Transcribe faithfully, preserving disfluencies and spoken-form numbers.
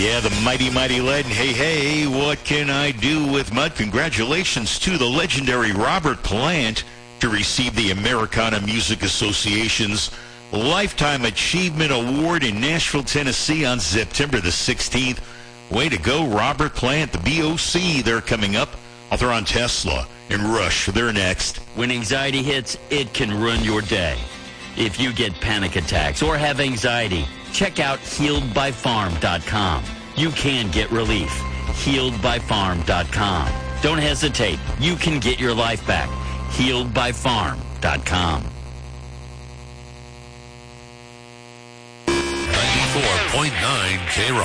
Yeah, the mighty, mighty lead. Hey, hey, what can I do with mud? Congratulations to the legendary Robert Plant to receive the Americana Music Association's Lifetime Achievement Award in Nashville, Tennessee on September the sixteenth. Way to go, Robert Plant. The B O C, they're coming up. Author on Tesla and Rush, they're next. When anxiety hits, it can ruin your day. If you get panic attacks or have anxiety, check out healed by farm dot com. You can get relief. healed by farm dot com. Don't hesitate. You can get your life back. healed by farm dot com. ninety-four point nine K-Rock.